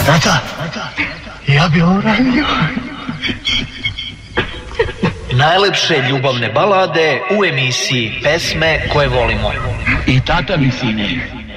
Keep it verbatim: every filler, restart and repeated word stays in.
Nata, ja bi uradio. Najlepše ljubavne balade u emisiji Pesme koje volimo. I tata mi, sine.